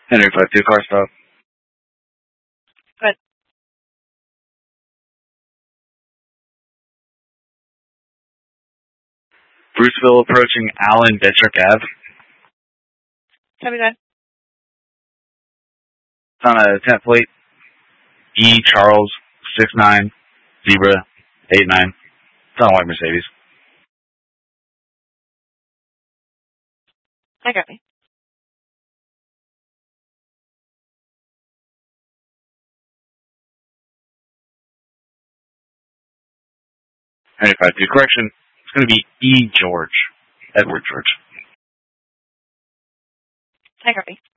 Henry 5-2, car stop. Good. Bruceville approaching Allen Dittrick Ave. Copy that. It's on a 10 plate. E. Charles 69 Zebra 89. It's on a white Mercedes. I copy. Henry 5-2, correction. It's going to be E. George. Edward George. I copy.